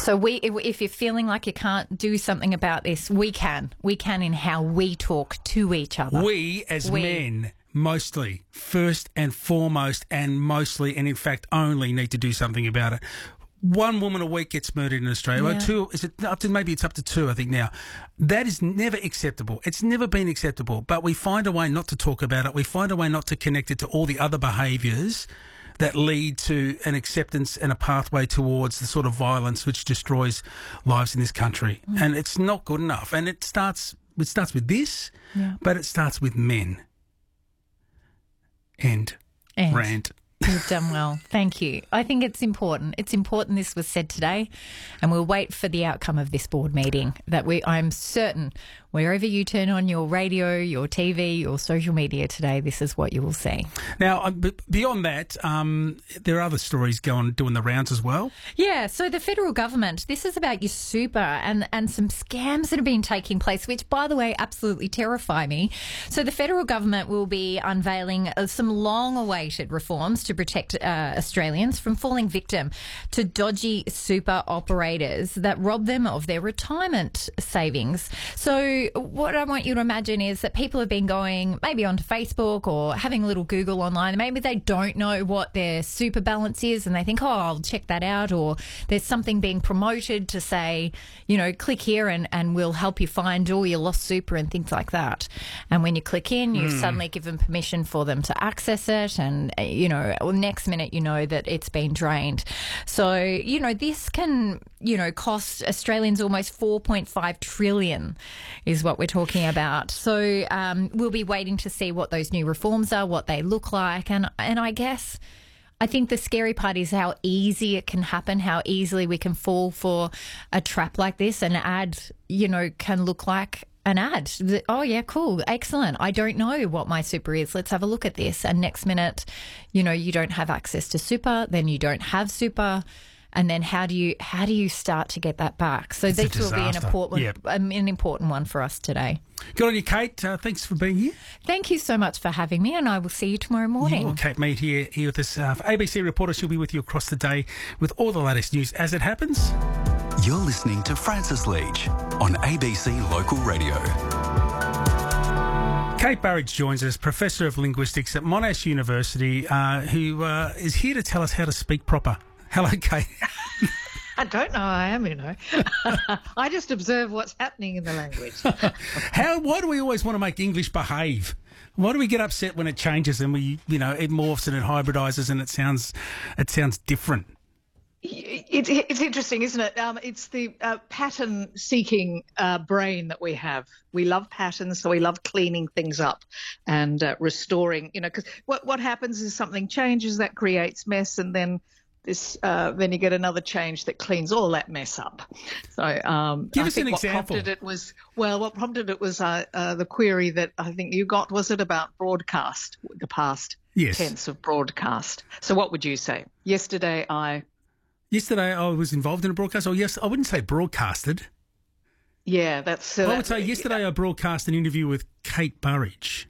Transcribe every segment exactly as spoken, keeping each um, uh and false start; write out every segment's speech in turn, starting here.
So we, if, if you're feeling like you can't do something about this, we can. We can in how we talk to each other. We as We. men, mostly, first and foremost and mostly, and in fact only, need to do something about it. One woman a week gets murdered in Australia. Yeah. Well, two, is it up to, maybe it's up to two, I think now. That is never acceptable. It's never been acceptable. But we find a way not to talk about it. We find a way not to connect it to all the other behaviours that lead to an acceptance and a pathway towards the sort of violence which destroys lives in this country. Mm. And it's not good enough. And it starts, it starts with this, Yeah. but it starts with men. End. And Rant. You've done well. Thank you. I think it's important. It's important this was said today, and we'll wait for the outcome of this board meeting that we, I'm certain wherever you turn on your radio, your T V, your social media today, this is what you will see. Now, um, b- beyond that, um, there are other stories going doing the rounds as well. Yeah, so the federal government, this is about your super and, and some scams that have been taking place, which, by the way, absolutely terrify me. So the federal government will be unveiling uh, some long-awaited reforms to protect uh, Australians from falling victim to dodgy super operators that rob them of their retirement savings. So what I want you to imagine is that people have been going maybe onto Facebook or having a little Google online. Maybe they don't know what their super balance is and they think, oh, I'll check that out. Or there's something being promoted to say, you know, click here and, and we'll help you find all your lost super and things like that. And when you click in, you've mm. suddenly given permission for them to access it. And, you know, next minute you know that it's been drained. So, you know, this can, you know, cost Australians almost four point five trillion is what we're talking about. So um, we'll be waiting to see what those new reforms are, what they look like. And, and I guess I think the scary part is how easy it can happen, how easily we can fall for a trap like this. An ad, you know, can look like an ad. Oh, yeah, cool, excellent. I don't know what my super is. Let's have a look at this. And next minute, you know, you don't have access to super, then you don't have super. And then how do you how do you start to get that back? So It's this will be an disaster. important Yep. um, an important one for us today. Good on you, Kate. Uh, thanks for being here. Thank you so much for having me, and I will see you tomorrow morning. Yeah, well, Kate Mead here, here with us. Uh, A B C reporter. She'll be with you across the day with all the latest news as it happens. You're listening to Francis Leach on A B C Local Radio. Kate Burridge joins us, Professor of Linguistics at Monash University, uh, who uh, is here to tell us how to speak proper. Hello, Kate. I don't know I am, you know. I just observe what's happening in the language. How? Why do we always want to make English behave? Why do we get upset when it changes and we, you know, it morphs and it hybridises and it sounds, it sounds different? It, it, it's interesting, isn't it? Um, it's the uh, pattern-seeking uh, brain that we have. We love patterns, so we love cleaning things up and uh, restoring. You know, because what what happens is something changes that creates mess, and then this uh, then you get another change that cleans all that mess up. So um, give I us think an what example. Prompted it was well, what prompted it was uh, uh, the query that I think you got. Was it about broadcast, the past Yes. tense of broadcast? So what would you say? Yesterday, I. Yesterday I was involved in a broadcast. Oh, yes, I wouldn't say broadcasted. Yeah, that's. Uh, I would say yesterday I broadcast an interview with Kate Burridge.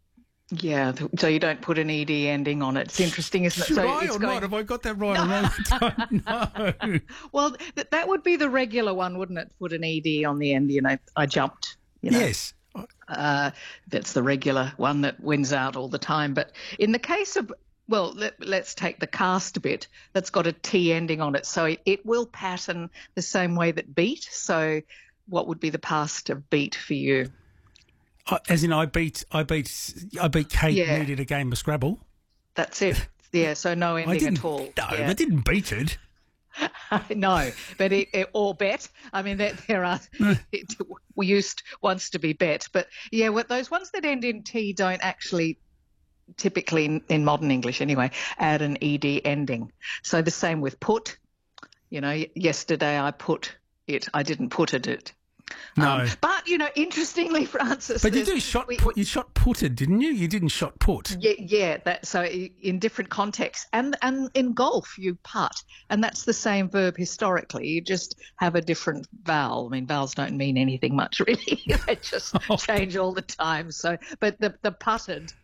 Yeah, so you don't put an ed ending on it. It's interesting, isn't it? Should so I it's or going... not? Have I got that right or wrong? I don't know. Well, th- that would be the regular one, wouldn't it? Put an ed on the end. You know, I jumped. You know? Yes. Uh, that's the regular one that wins out all the time. But in the case of Well, let, let's take the cast bit that's got a T ending on it. So it, it will pattern the same way that beat. So what would be the past of beat for you? Uh, as in, I beat, I beat, I beat Kate Yeah. Mead at a game of Scrabble. That's it. Yeah, so no I ending didn't. at all. No, Yeah. I didn't beat it. No, but it, it, or bet. I mean, there, there are. It, we used once to be bet, but yeah, what those ones that end in T don't actually. Typically in, in modern English anyway, add an ed ending. So the same with put. You know, yesterday I put it. I didn't put it. it. No. Um, but, you know, interestingly, Francis. But you there's- do shot we- put, you shot putted, didn't you? You didn't shot put. Yeah, yeah. That, so i- in different contexts. And, and in golf, you putt. And that's the same verb historically. You just have a different vowel. I mean, vowels don't mean anything much, really. They just Oh. change all the time. So, but the, the putted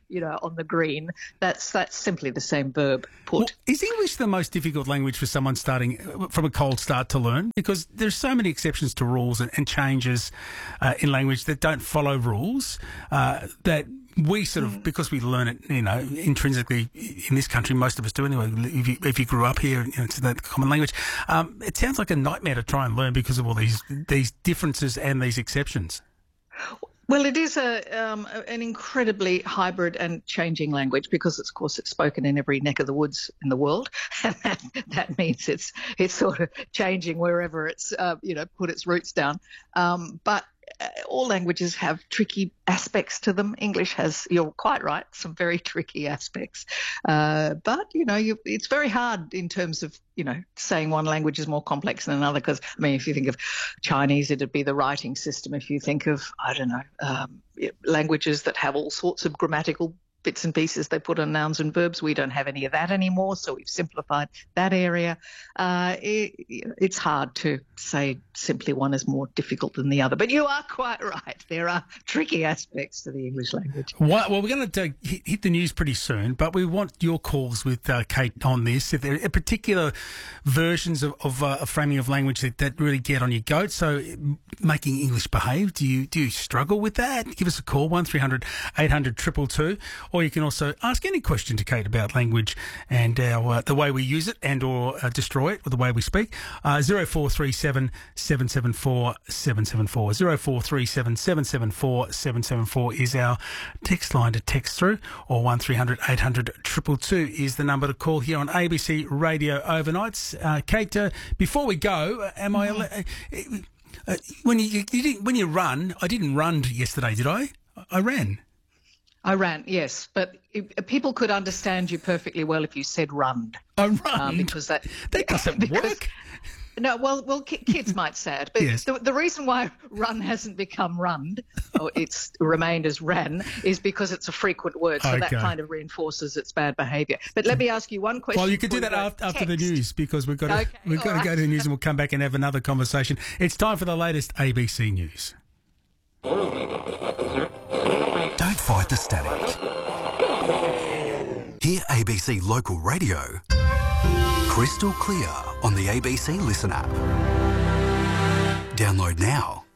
you know, on the green. That's that's simply the same verb put. Well, is English the most difficult language for someone starting from a cold start to learn? Because there's so many exceptions to rules and, and changes uh, in language that don't follow rules uh, that we sort of, because we learn it, you know, intrinsically in this country, most of us do anyway. If you, if you grew up here, you know, it's the common language. Um, it sounds like a nightmare to try and learn because of all these these differences and these exceptions. Well, it is a um, an incredibly hybrid and changing language because, of course, it's spoken in every neck of the woods in the world, and that, that means it's it's sort of changing wherever it's uh, you know put its roots down. Um, but all languages have tricky aspects to them. English has, you're quite right, some very tricky aspects. Uh, but, you know, you, it's very hard in terms of, you know, saying one language is more complex than another because, I mean, if you think of Chinese, it'd be the writing system. If you think of, I don't know, um, languages that have all sorts of grammatical bits and pieces they put on nouns and verbs. We don't have any of that anymore, so we've simplified that area. Uh, it, it's hard to say simply one is more difficult than the other. But you are quite right. There are tricky aspects to the English language. Well, well we're going to hit the news pretty soon, but we want your calls with uh, Kate on this. If there are particular versions of, of uh, a framing of language that, that really get on your goat, so making English behave, do you do you struggle with that? Give us a call, one three hundred eight hundred two two two. Or you can also ask any question to Kate about language and our, uh, the way we use it and or uh, destroy it, or the way we speak. Uh, zero four three seven seven seven four seven seven four. zero four three seven seven seven four seven seven four is our text line to text through, or one three hundred eight hundred two two two is the number to call here on A B C Radio Overnights. Uh, Kate, uh, before we go, am I... Uh, uh, when you, you didn't, when you run, I didn't run yesterday, did I? I ran. I ran, yes, but it, people could understand you perfectly well if you said "runned." I run uh, because that that doesn't because, work. No, well, well, kids might say it, but yes. the, the reason why "run" hasn't become "runned," or it's remained as "ran," is because it's a frequent word, so okay. that kind of reinforces its bad behaviour. But let me ask you one question. Well, you could do that after, after the news because we've got to okay, we've got right. to go to the news and we'll come back and have another conversation. It's time for the latest A B C News. Don't fight the static. Hear A B C Local Radio crystal clear on the A B C Listen app. Download now.